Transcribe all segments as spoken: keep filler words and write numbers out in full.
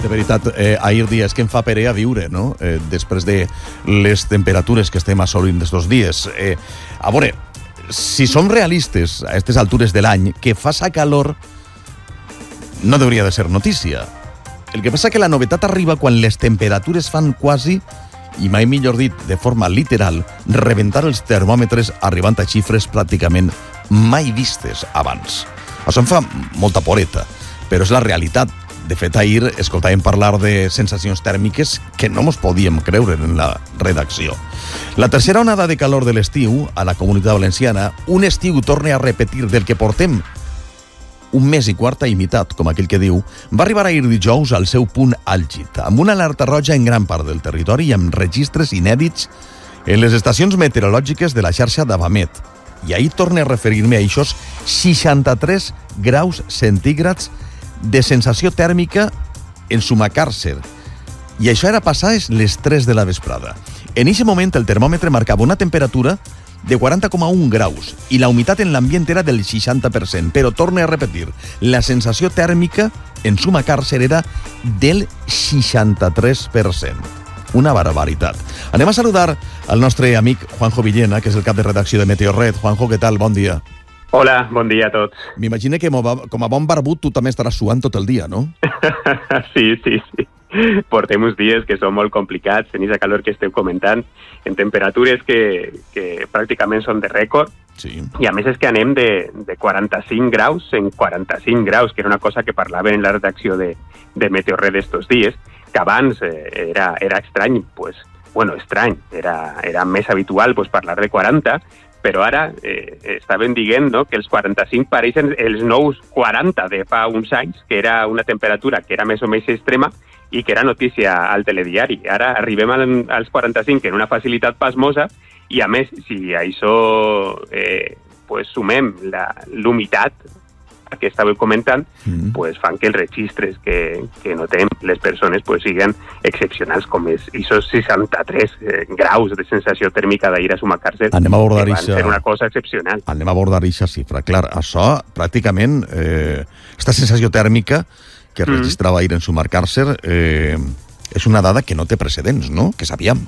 De veritat, eh, ahir dia, és que em fa pere a viure, no? Eh, després de les temperatures que estem assolint estos dies. Eh, a veure, si som realistes a aquestes altures de l'any, que faça calor no hauria de ser notícia. El que passa que la novetat arriba quan les temperatures fan quasi, i mai millor dit, de forma literal, rebentar els termòmetres arribant a xifres pràcticament mai vistes abans. Això em fa molta poreta, però és la realitat. De fet, ahir escoltàvem parlar de sensacions tèrmiques que no mos podíem creure en la redacció. La tercera onada de calor de l'estiu a la Comunitat Valenciana, un estiu torna a repetir del que portem un mes i quarta imitat, com aquell que diu, va arribar ahir dijous al seu punt àlgid, amb una alerta roja en gran part del territori i amb registres inèdits en les estacions meteorològiques de la xarxa d'Avamet. I ahir torne a referir-me a eixos seixanta-tres graus centígrads de sensació tèrmica en Sumacàrcer. I això era passades les tres de la vesprada. En aquest moment el termòmetre marcava una temperatura de quaranta coma un graus i la humitat en l'ambient era del seixanta per cent. Però torne a repetir, la sensació tèrmica en Sumacàrcer era del seixanta-tres per cent. Una barbaritat. Anem a saludar al nostre amic Juanjo Villena, que és el cap de redacció de Meteorred. Juanjo, què tal? Bon dia. Hola, bon dia a tots. M'imagino que com a bon barbut tu també estaràs suant tot el dia, no? Sí, sí, sí. Portem uns dies que són molt complicats, en aquesta calor que esteu comentant, en temperatures que, que pràcticament són de rècord, sí. I a més és que anem de, de quaranta-cinc graus en quaranta-cinc graus, que era una cosa que parlava en la redacció de, de Meteorred estos dies, que abans eh, era, era estrany, pues, bueno, estrany, era, era més habitual pues, parlar de quaranta, però ara eh, estaven dient, no?, que els quaranta-cinc pareixen els nous quaranta de fa uns anys, que era una temperatura que era més o menys extrema i que era notícia al telediari. Ara arribem als quaranta-cinc en una facilitat pasmosa i, a més, si a això eh, pues, sumem l'humitat que estàveu comentant, mm. pues fan que els registres que, que notem les persones pues, siguin excepcionals, com és esos seixanta-tres eh, graus de sensació tèrmica d'ahir a Sumacàrcer, anem a abordar que van ixa... ser una cosa excepcional. Anem a abordar aquesta xifra. Clar, això, pràcticament, eh, esta sensació tèrmica que mm. registrava ahir en Sumacàrcer eh, és una dada que no té precedents, no?, que sabíem.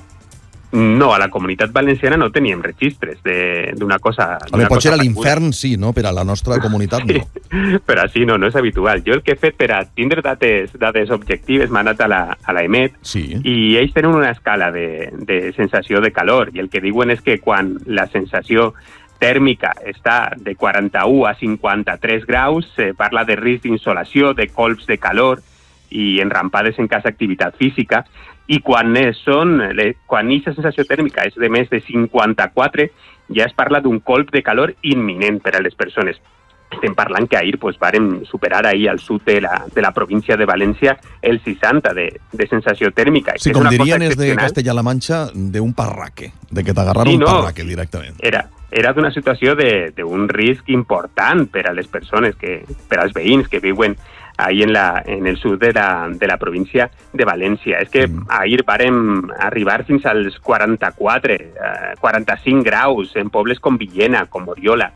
No, a la Comunitat Valenciana no teníem registres d'una cosa... A veure, potser a l'infern sí, no? Per a la nostra comunitat no. Sí, però així no, no és habitual. Jo el que he fet per a tindre dades, dades objectives m'ha anat a la, a la EMET sí. I ells tenen una escala de, de sensació de calor i el que diuen és que quan la sensació tèrmica està de quaranta-u a cinquanta-tres graus, se parla de risc d'insolació, de colps de calor i enrampades en cas d'activitat física, i quan són, quan aquesta sensació tèrmica és de més de cinquanta-quatre, ja es parla d'un colp de calor imminent per a les persones. Estem parlant que ahir pues, vàrem superar ahir al sud de la, de la província de València el seixanta de, de sensació tèrmica. Sí, com dirien és de Castella-La Manxa, d'un parraque, de que t'agarraron sí, no, un parraque directament. Era, era d'una situació d'un risc important per a les persones, que, per als veïns que viuen ahí en, la, en el sud de la, de la província de València. És que mm. ahir vàrem arribar fins als quaranta-quatre, eh, quaranta-cinc graus en pobles com Villena, com Oriola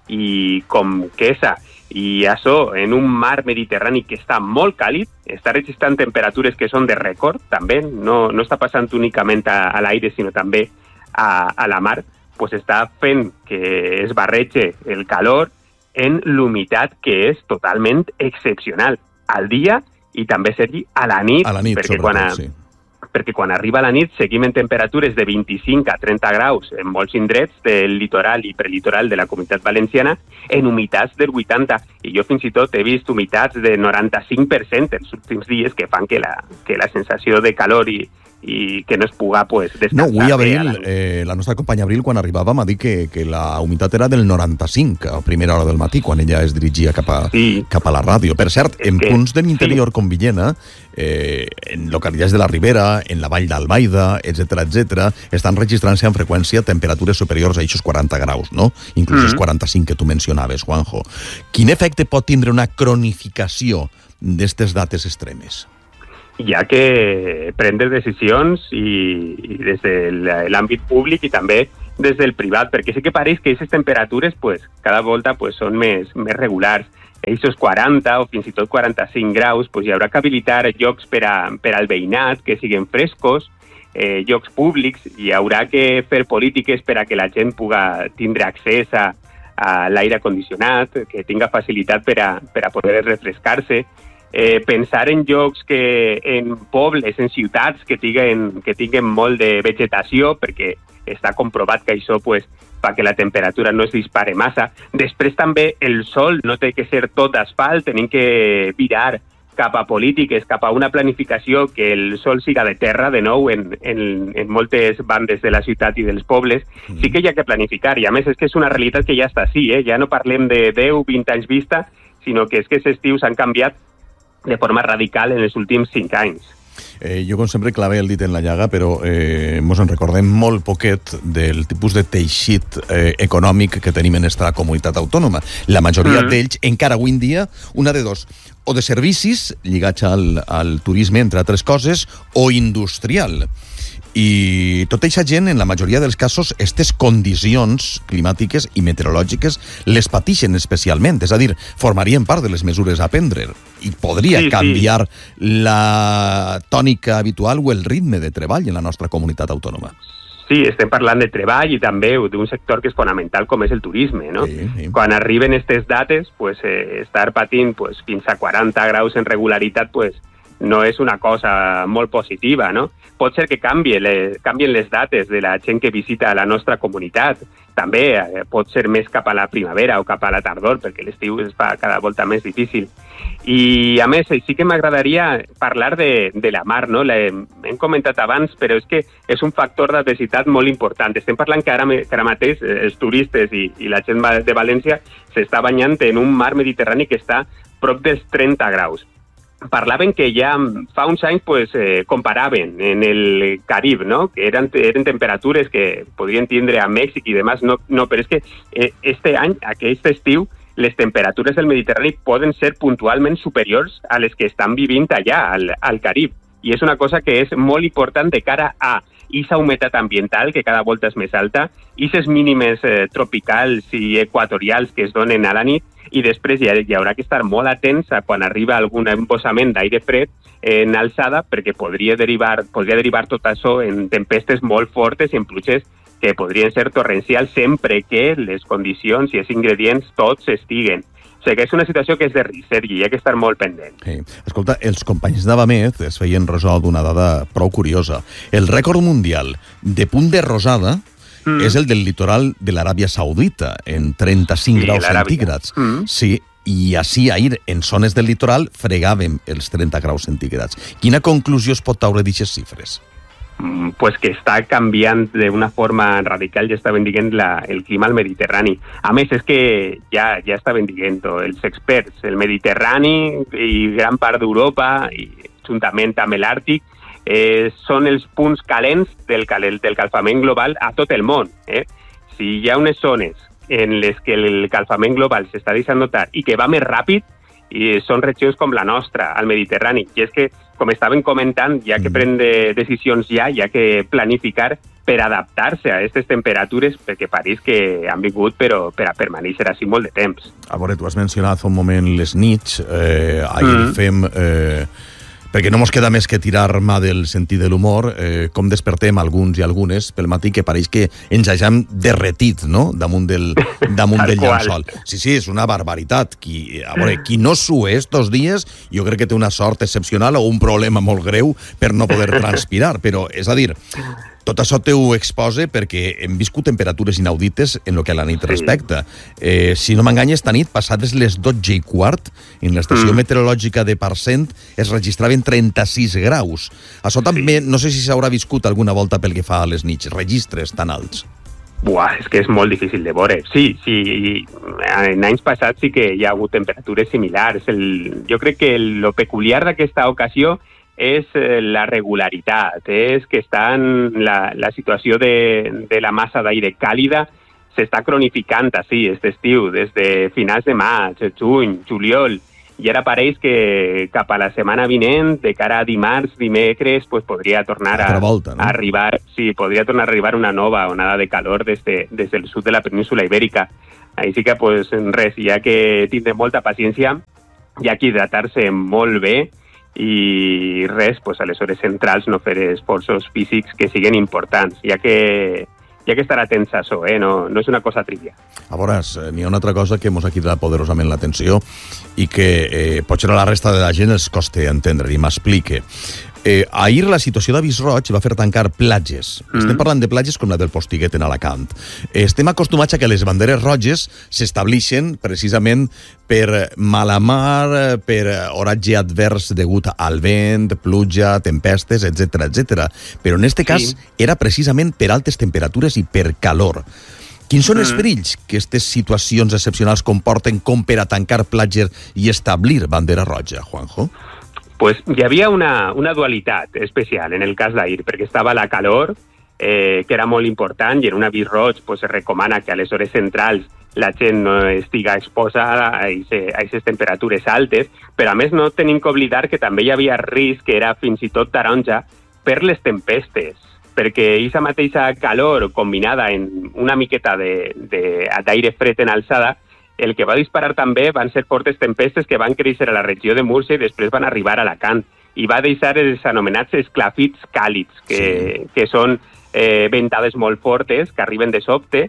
i com Quesa. I això, en un mar mediterrani que està molt càlid, està registrant temperatures que són de rècord, també, no, no està passant únicament a, a l'aire, sinó també a, a la mar, pues està fent que es barrege el calor en l'humitat que és totalment excepcional al dia i també, Sergi, a la nit, a la nit perquè, sobretot, quan a, sí. perquè quan arriba la nit seguim en temperatures de vint-i-cinc a trenta graus en molts indrets del litoral i prelitoral de la Comunitat Valenciana, en humitats del vuitanta, i jo fins i tot he vist humitats de noranta-cinc per cent els últims dies que fan que la, que la sensació de calor i, i que no es puga pues, descansar. No, avui Abril, la... Eh, la nostra companya Abril, quan arribava, m'ha dit que, que la humitat era del noranta-cinc a primera hora del matí, quan ella es dirigia cap a, sí. cap a la ràdio. Per cert, en que, punts de l'interior sí. com Villena, eh, en localitats de la Ribera, en la Vall d'Albaida, etcètera, etcètera, estan registrant-se amb freqüència temperatures superiors a aquests quaranta graus, no? Inclús els mm-hmm. quaranta-cinc que tu mencionaves, Juanjo. Quin efecte pot tindre una cronificació d'aquestes dates extremes? Hi ha que prendre decisions i, i des de l'àmbit públic i també des del privat, perquè sí que pareix que aquestes temperatures pues, cada volta pues, són més, més regulars aquests quaranta o fins i tot quaranta-cinc graus, pues hi haurà que habilitar llocs per, a, per al veïnat que siguin frescos, eh, llocs públics, hi haurà que fer polítiques per a que la gent pugui tindre accés a, a l'aire condicionat, que tinga facilitat per a, per a poder refrescar-se, eh, pensar en llocs que, en pobles, en ciutats que tinguen, que tinguen molt de vegetació, perquè està comprovat que això pues, fa que la temperatura no es dispare massa. Després també el sol no té que ser tot asfalt, tenim que virar cap a polítiques, cap a una planificació que el sol siga de terra, de nou, en, en, en moltes bandes de la ciutat i dels pobles. Sí que hi ha que planificar, i a més és que és una realitat que ja està així, eh? Ja no parlem de deu, vint anys vista, sinó que és que aquests estius han canviat de forma radical en els últims cinc anys. Eh, jo, com sempre, clave el dit en la llaga, però eh, mos en recordem molt poquet del tipus de teixit eh, econòmic que tenim en esta comunitat autònoma. La majoria mm. d'ells, encara avui en dia, una de dos, o de servicis, lligats al, al turisme, entre altres coses, o industrial. I tota aquesta gent, en la majoria dels casos, aquestes condicions climàtiques i meteorològiques les pateixen especialment, és a dir, formarien part de les mesures a prendre i podria sí, canviar sí. la tònica habitual o el ritme de treball en la nostra comunitat autònoma. Sí, estem parlant de treball i també d'un sector que és fonamental com és el turisme, no? Sí, sí. Quan arriben aquestes dates, pues, eh, estar patint pues, fins a quaranta graus en regularitat, pues, no és una cosa molt positiva, no? Pot ser que canvie les, canvien les dates de la gent que visita la nostra comunitat. També eh, pot ser més cap a la primavera o cap a la tardor, perquè l'estiu es fa cada volta més difícil. I, a més, sí que m'agradaria parlar de, de la mar, no? L'hem comentat abans, però és que és un factor d'adversitat molt important. Estem parlant que ara, que ara mateix els turistes i, i la gent de València s'està banyant en un mar Mediterrani que està prop dels trenta graus. Parlaven que ja fa uns anys pues, eh, comparaven en el Carib, no? Que eren, eren temperatures que podrien tindre a Mèxic i demás, no, no, però és que eh, este any, aquest estiu, les temperatures del Mediterrani poden ser puntualment superiors a les que estan vivint allà, al, al Carib. I és una cosa que és molt important de cara a aquesta humitat ambiental, que cada volta és més alta, i aquestes mínimes eh, tropicals i equatorials que es donen a la nit, i després hi, ha, hi haurà que estar molt atents a quan arriba algun embossament d'aire fred en alçada, perquè podria derivar, podria derivar tot això en tempestes molt fortes i en pluges que podrien ser torrencials sempre que les condicions i els ingredients tots estiguen. O sigui que és una situació que és de risc, Sergi, hi ha que estar molt pendent. Sí. Escolta, els companys d'Avamet es feien ressò d'una dada prou curiosa. El rècord mundial de punt de rosada mm. és el del litoral de l'Aràbia Saudita, en trenta-cinc sí, graus centígrads. Mm. Sí, i així ahir, en zones del litoral, fregàvem els trenta graus centígrads. Quina conclusió es pot treure d'aquestes xifres? Pues que està canviant d'una forma radical, ja estaven dient la, el clima al Mediterrani. A més, és que ja, ja estaven dient els experts, el Mediterrani i gran part d'Europa, i juntament amb l'Àrtic, eh, són els punts calents del, cal, del calfament global a tot el món. Eh? Si hi ha unes zones en les que el calfament global s'està deixant notar i que va més ràpid, i són regions com la nostra, al Mediterrani. I és que, com estaven comentant, hi ha que prendre decisions ja, hi ha que planificar per adaptar-se a aquestes temperatures, perquè pareix que han vingut però per a permanèixer així molt de temps. A veure, tu has mencionat fa un moment les nits, eh, ahir mm. fem... Eh, perquè no mos queda més que tirar mà del sentit de l'humor, eh, com despertem alguns i algunes pel matí que pareix que ens hagin derretit, no?, damunt del, damunt del llençol. Sí, sí, és una barbaritat. Qui, a veure, qui no sue estos dies, jo crec que té una sort excepcional o un problema molt greu per no poder transpirar, però, és a dir, tot això t'ho expose perquè hem viscut temperatures inaudites en el que a la nit respecta. Eh, si no m'enganya, esta nit, passades les dotze i quart, en l'estació mm. meteorològica de Parcent es registraven trenta-sis graus. Això també, no sé si s'haurà viscut alguna volta pel que fa a les nits, registres tan alts. Buah, és que és molt difícil de veure. Sí, sí, en anys passats sí que hi ha hagut temperatures similars. El, jo crec que el, lo peculiar d'aquesta ocasió és la regularitat, és que està en la, la situació de, de la massa d'aire càlida s'està cronificant així, aquest estiu, des de finals de maig, juny, juliol, I ara pareix que cap a la setmana vinent, de cara a dimarts, dimecres, pues podria tornar a, volta, no? a arribar, sí, podria tornar a arribar una nova onada de calor des, de, des del sud de la península ibèrica. Així que, pues, res, hi ha que tindre molta paciència, hi ha que hidratar-se molt bé i res, pues, a les hores centrals no fer esforços físics que siguin importants. Hi ha que... Hi ha que estar atents a això, eh? no, no és una cosa trivial. A veuràs, n'hi ha una altra cosa que mos ha cridat poderosament l'atenció i que eh, potser a la resta de la gent els costa entendre, i m'explique. Eh, ahir la situació d'avís roig va fer tancar platges. Mm. Estem parlant de platges com la del Postiguet en Alacant. Eh, estem acostumats a que les banderes roges s'establixen precisament per mala mar, per oratge advers degut al vent, pluja, tempestes, etcètera, etcètera. Però en aquest cas sí. Era precisament per altes temperatures i per calor. Quins són els perills que aquestes situacions excepcionals comporten com per a tancar platges i establir bandera roja, Juanjo? Pues hi havia una, una dualitat especial en el cas d'ahir, perquè estava la calor, eh, que era molt important, i en un avís roig pues, es recomana que a les hores centrals la gent no estiga exposada a aquestes temperatures altes, però a més no tenim que oblidar que també hi havia risc, que era fins i tot taronja, per les tempestes, perquè aquesta mateixa calor combinada en una miqueta d'aire fred en alçada, el que va disparar també van ser fortes tempestes que van créixer a la regió de Múrcia i després van arribar a Alacant. I va deixar els anomenats esclafits càlids, que, sí. que són eh, ventades molt fortes, que arriben de sobte,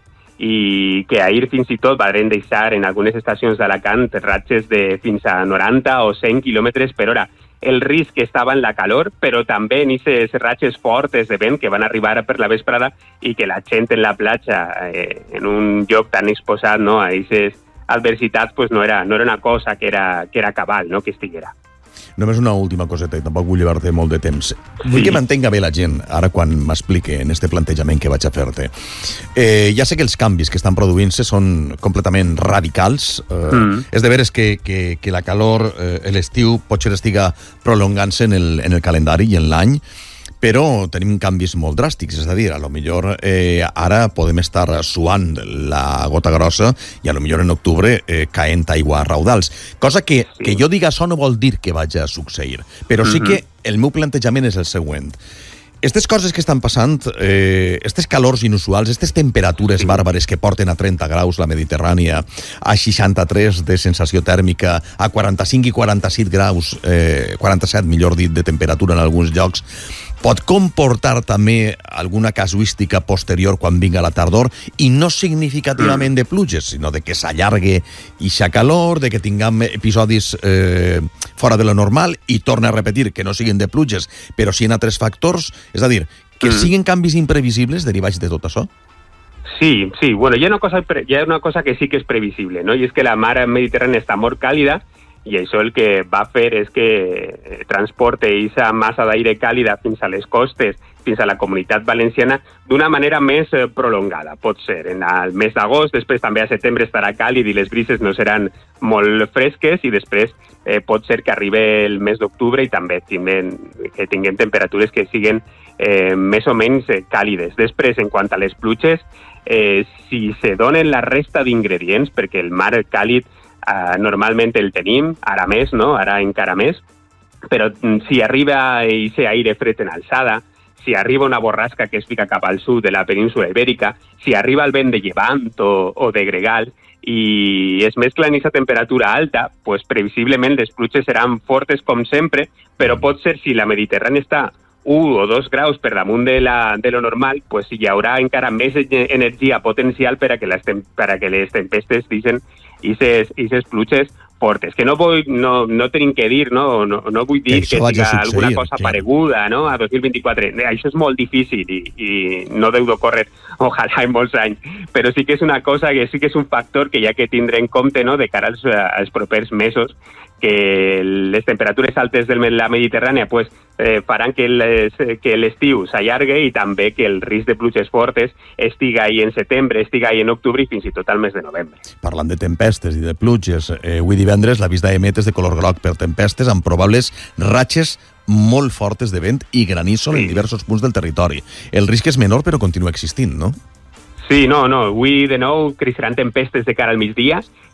i que ahir fins i tot van deixar en algunes estacions d'Alacant ratxes de fins a noranta o cent quilòmetres per hora. El risc estava en la calor, però també en aquestes ratxes fortes de vent que van arribar per la vesprada i que la gent en la platja, eh, en un lloc tan exposat, no, a aquestes adversitats, pues no era, no era una cosa que era, que era cabal, no, que estiguera. Només una última coseta, i tampoc vull llevar-te molt de temps. Vull sí. que mantenga bé la gent, ara quan m'explique en este plantejament que vaig a fer-te. Eh, ja sé que els canvis que estan produint-se són completament radicals. Eh, mm. És de veres que, que, que la calor, eh, l'estiu, potser estiga prolongant-se en el, en el calendari i en l'any, però tenim canvis molt dràstics, és a dir, a lo millor eh, ara podem estar suant la gota grossa i a lo millor en octubre eh, caent aigua a raudals. Cosa que, sí. que jo diga això no vol dir que vagi a succeir, però sí que el meu plantejament és el següent. Aquestes coses que estan passant, eh, aquestes calors inusuals, aquestes temperatures sí. bàrbares que porten a trenta graus la Mediterrània, a seixanta-tres de sensació tèrmica, a quaranta-cinc i quaranta-set graus, eh, quaranta-set, millor dit, de temperatura en alguns llocs, pot comportar també alguna casuística posterior quan vinga la tardor i no significativament de pluges, sinó de que s'allargue ixa calor, de que tinguem episodis eh, fora de lo normal i torna a repetir que no siguin de pluges, però sí en altres factors, és a dir, que siguin canvis imprevisibles derivats de tot això? Sí, sí, bueno, hi ha una cosa, hi ha una cosa que sí que és previsible, no? I és que la mar Mediterrània està molt càlida, i això el que va fer és que transporte aquesta massa d'aire càlida fins a les costes, fins a la comunitat valenciana, d'una manera més prolongada. Pot ser en el mes d'agost, després també a setembre estarà càlid i les brises no seran molt fresques, i després eh, pot ser que arribi el mes d'octubre i també tinguem, que tinguem temperatures que siguin eh, més o menys eh, càlides. Després, en quant a les pluges, eh, si se donen la resta d'ingredients, perquè el mar càlid Uh, normalment el tenim, ara més, no? Ara encara més, però si arriba aquest aire fred en alçada, si arriba una borrasca que es fica cap al sud de la península ibèrica, si arriba el vent de llevant o, o de gregal i es mescla en aquesta temperatura alta, pues previsiblement les pluges seran fortes com sempre, però pot ser si la Mediterrània està un o dos graus per damunt de, la, de lo normal, pues hi haurà encara més energia potencial per a que les, tem per a que les tempestes deixen aquestes pluges fortes. Que no, vull, no, no tenim que dir, no, no, no vull dir que, que siga alguna cosa clar. pareguda, no? A dos mil vint-i-quatre. Això és molt difícil i, i no deu d'ocórrer, ojalà, en molts anys. Però sí que és una cosa, que sí que és un factor que hi ha que tindre en compte, no?, de cara als, als propers mesos, que les temperatures altes de la Mediterrània pues, eh, faran que l'estiu s'allargue i també que el risc de pluges fortes estiga ahí en setembre, estiga ahí en octubre i fins i tot al mes de novembre. Parlant de tempestes i de pluges, eh, avui divendres l'avís d'Aemet és de color groc per tempestes amb probables ratxes molt fortes de vent i graníssol sí. en diversos punts del territori. El risc és menor però continua existint, no? Sí, no, no. Avui de nou creixeran tempestes de cara al migdia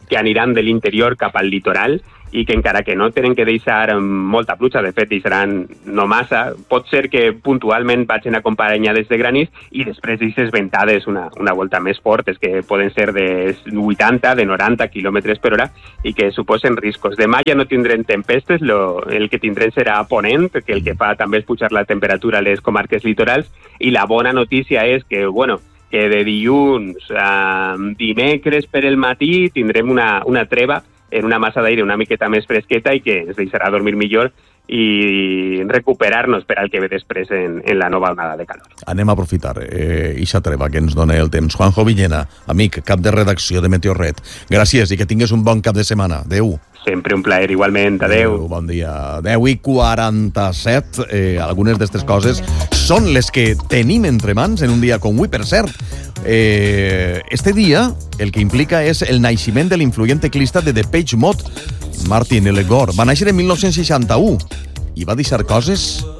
que aniran de l'interior cap al litoral i que encara que no tenen que deixar molta pluja, de fet deixaran no massa, pot ser que puntualment vagin acompanyades de granís i després d'aquestes ventades una, una volta més fortes que poden ser de vuitanta, de noranta quilòmetres per hora i que suposen riscos. Demà ja no tindrem tempestes, lo, el que tindrem serà ponent, que el que fa també és pujar la temperatura a les comarques litorals, i la bona notícia és que, bueno, que de dilluns a dimecres per el matí tindrem una, una treva en una massa d'aire una miqueta més fresqueta i que ens deixarà dormir millor i recuperar-nos per al que ve després en, en la nova onada de calor. Anem a aprofitar eh, ixa treva que ens dona el temps. Juanjo Villena, amic, cap de redacció de Meteorred, gràcies i que tingues un bon cap de setmana. Adéu. Sempre un plaer, igualment. Adéu. Adéu, bon dia. deu i quaranta-set. Eh, algunes d'aquestes coses són les que tenim entre mans en un dia com avui, per cert. Eh, este dia el que implica és el naixement de l'influent teclista de Depeche Mode, Martin Elgort. Va néixer en mil nou-cents seixanta-u i va deixar coses